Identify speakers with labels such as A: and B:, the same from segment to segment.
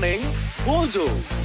A: Morning Mojo.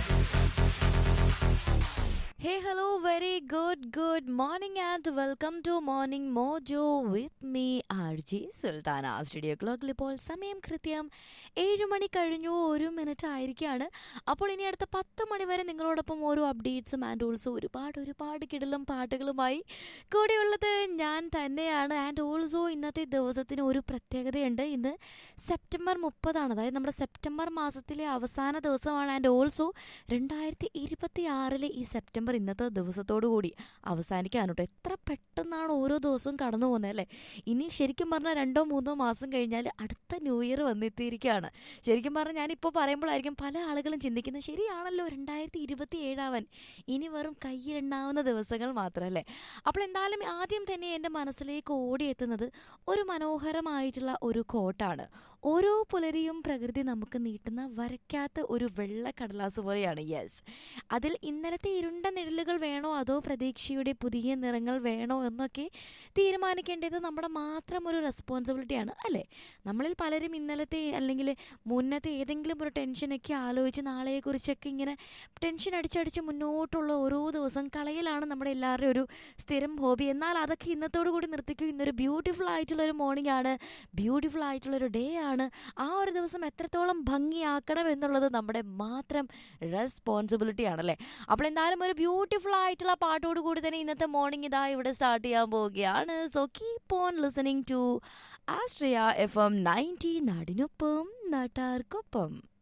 B: Hey, hello, very good morning and welcome to Morning Mojo with me, RJ Sultana. Studio ക്ലോക്കിൽ ഇപ്പോൾ സമയം കൃത്യം 7 മണി കഴിഞ്ഞു 1 minute ആയിരിക്കുകയാണ്. അപ്പോൾ ഇനി അടുത്ത 10 മണി വരെ നിങ്ങളോടൊപ്പം ഓരോ അപ്ഡേറ്റ്സും ആൻഡ് ഓൾസോ ഒരുപാട് കിടലും പാട്ടുകളുമായി കൂടെയുള്ളത് ഞാൻ തന്നെയാണ്. ആൻഡ് ഓൾസോ ഇന്നത്തെ ദിവസത്തിന് ഒരു പ്രത്യേകതയുണ്ട്. ഇന്ന് സെപ്റ്റംബർ 30, അതായത് നമ്മുടെ സെപ്റ്റംബർ മാസത്തിലെ അവസാന ദിവസമാണ്. ആൻഡ് ഓൾസോ 2026 ഈ സെപ്റ്റംബർ ഇന്നത്തെ ദിവസത്തോടു കൂടി അവസാനിക്കാനുണ്ട്. എത്ര പെട്ടെന്നാണ് ഓരോ ദിവസവും കടന്നു പോകുന്നത് അല്ലേ. ഇനി ശരിക്കും പറഞ്ഞാൽ 2-3 മാസം കഴിഞ്ഞാൽ അടുത്ത ന്യൂ ഇയർ വന്നെത്തിയിരിക്കുകയാണ്. ശരിക്കും പറഞ്ഞാൽ ഞാനിപ്പോൾ പറയുമ്പോഴായിരിക്കും പല ആളുകളും ചിന്തിക്കുന്നത്, ശരിയാണല്ലോ 2027 ആവാൻ ഇനി വെറും കയ്യിലെണ്ണാവുന്ന ദിവസങ്ങൾ മാത്രമല്ലേ. അപ്പോൾ എന്തായാലും ആദ്യം തന്നെ എൻ്റെ മനസ്സിലേക്ക് ഓടിയെത്തുന്നത് ഒരു മനോഹരമായിട്ടുള്ള ഒരു കോട്ടാണ്. ഓരോ പുലരിയും പ്രകൃതി നമുക്ക് നീട്ടുന്ന വരയ്ക്കാത്ത ഒരു വെള്ള കടലാസ് പോലെയാണ്. യെസ്, അതിൽ ഇന്നലത്തെ ഇരുണ്ട നിഴലുകൾ വേണോ അതോ പ്രതീക്ഷയുടെ പുതിയ നിറങ്ങൾ വേണോ എന്നൊക്കെ തീരുമാനിക്കേണ്ടത് നമ്മുടെ മാത്രം ഒരു റെസ്പോൺസിബിലിറ്റിയാണ് അല്ലേ. നമ്മളിൽ പലരും ഇന്നലത്തെ അല്ലെങ്കിൽ മുന്നത്തെ ഏതെങ്കിലും ഒരു ടെൻഷനൊക്കെ ആലോചിച്ച് നാളെയെക്കുറിച്ചൊക്കെ ഇങ്ങനെ ടെൻഷൻ അടിച്ചടിച്ച് മുന്നോട്ടുള്ള ഓരോ ദിവസം കളയലാണ് നമ്മുടെ എല്ലാവരുടെയും ഒരു സ്ഥിരം ഹോബി. എന്നാൽ അതൊക്കെ ഇന്നത്തോടു കൂടി നിർത്തിക്കും. ഇന്നൊരു ബ്യൂട്ടിഫുൾ ആയിട്ടുള്ളൊരു മോർണിംഗ് ആണ്, ബ്യൂട്ടിഫുൾ ആയിട്ടുള്ളൊരു ഡേ ആണ്. ആ ഒരു ദിവസം എത്രത്തോളം ഭംഗിയാക്കണം എന്നുള്ളത് നമ്മുടെ മാത്രം റെസ്പോൺസിബിലിറ്റി ആണല്ലേ. അപ്പോൾ എന്തായാലും ഒരു ബ്യൂട്ടിഫുൾ ആയിട്ടുള്ള പാട്ടോട് കൂടി തന്നെ ഇന്നത്തെ മോർണിംഗ് ഇതാ ഇവിടെ സ്റ്റാർട്ട് ചെയ്യാൻ പോവുകയാണ്. So keep on listening to Ashraya FM 90, നാടിനൊപ്പം നാട്ടാർക്കൊപ്പം.